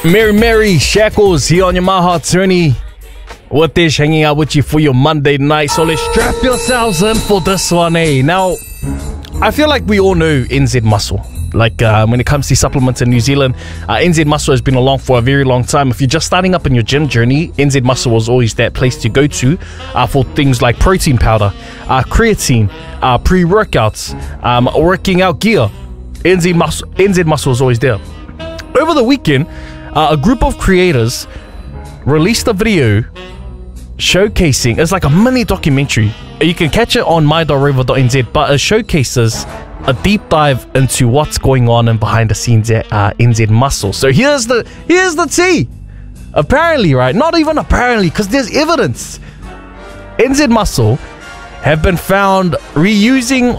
Mary Shackles here on your Maha Tuni with this, hanging out with you for your Monday night. So let's strap yourselves in for this one, eh? Now, I feel like we all know NZ Muscle. Like when it comes to supplements in New Zealand, NZ Muscle has been along for a very long time. If you're just starting up in your gym journey, NZ Muscle was always that place to go to for things like protein powder, creatine, pre-workouts, working out gear. NZ Muscle is always there. Over the weekend, a group of creators released a video showcasing, it's like a mini documentary. You can catch it on my.river.nz, but it showcases a deep dive into what's going on and behind the scenes at NZ Muscle. So here's the tea. Apparently, right? Not even apparently, because there's evidence. NZ Muscle have been found reusing